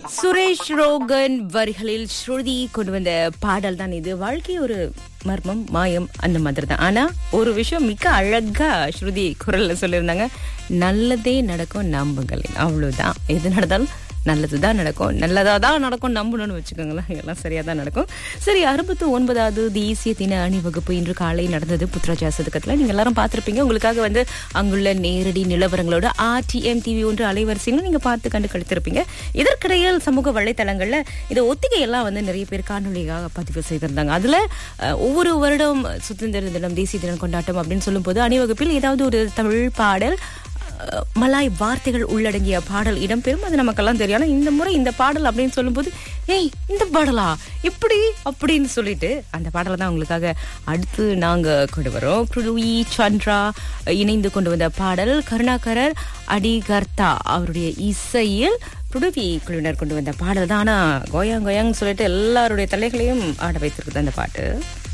சுரேஷ் ரோகன் வரிகளில் ஸ்ருதி கொண்டு வந்த பாடல் தான் இது. வாழ்க்கை ஒரு மர்மம் மாயம் அந்த மாதிரி தான். ஆனா ஒரு விஷயம் மிக அழகா ஸ்ருதி குரல்ல சொல்லியிருந்தாங்க, நல்லதே நடக்கும் நம்புங்கள். அவ்வளவுதான். எது நடந்தாலும் நல்லதுதான் நடக்கும், நல்லதாதான் நடக்கும் நம்பணும்னு வச்சுக்கோங்களேன். எல்லாம் சரியா தான் நடக்கும். சரி, 69வது தேசிய தின அணிவகுப்பு இன்று காலை நடந்தது புத்ராஜா சதுக்கத்துல. நீங்க எல்லாரும் பார்த்திருப்பீங்க. உங்களுக்காக அங்குள்ள நேரடி நிலவரங்களோட RTM TV 1 அலைவரிசையிலும் நீங்க பார்த்து கண்டு கழித்திருப்பீங்க. இதற்கிடையில் சமூக வலைத்தளங்கள்ல இந்த ஒத்திகை எல்லாம் நிறைய பேர் காணொலியாக பதிவு செய்திருந்தாங்க. அதுல ஒவ்வொரு வருடம் சுதந்திர தினம் தேசிய தினம் கொண்டாட்டம் அப்படின்னு சொல்லும் போது அணிவகுப்பில் ஏதாவது ஒரு தமிழ் பாடல், மலாய் வார்த்தைகள் உள்ளடங்கிய பாடல் இடம்பெறும். அது நமக்கெல்லாம் தெரியும். ஆனா இந்த முறை இந்த பாடல் அப்படின்னு சொல்லும்போது, ஏய் இந்த பாடலா இப்படி அப்படின்னு சொல்லிட்டு அந்த பாடலை தான் உங்களுக்காக அடுத்து நாங்க கொண்டு வரோம். புருவி சந்திரா இணைந்து கொண்டு வந்த பாடல், கருணாகரர் அடிகர்த்தா அவருடைய இசையில் புருவி குழுவினர் கொண்டு வந்த பாடல் தான். ஆனா கோயாங் கோயாங் சொல்லிட்டு எல்லாருடைய தலைகளையும் ஆட வைத்திருக்குது அந்த பாட்டு.